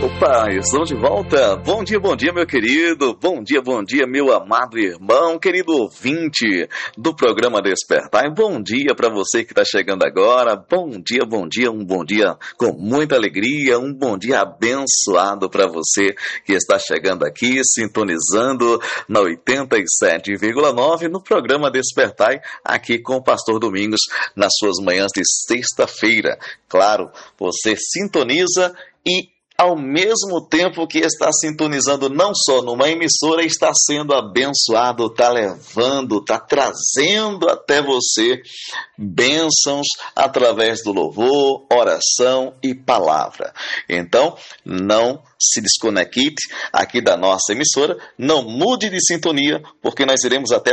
Opa, estamos de volta. Bom dia, meu querido. Bom dia, meu amado irmão, querido ouvinte do programa Despertar. E bom dia para você que está chegando agora. Bom dia, um bom dia com muita alegria, um bom dia abençoado para você que está chegando aqui, sintonizando na 87,9 no programa Despertar, aqui com o Pastor Domingos, nas suas manhãs de sexta-feira. Claro, você sintoniza e ao mesmo tempo que está sintonizando não só numa emissora, está sendo abençoado, está levando, está trazendo até você bênçãos através do louvor, oração e palavra. Então, não se desconecte aqui da nossa emissora, não mude de sintonia, porque nós iremos até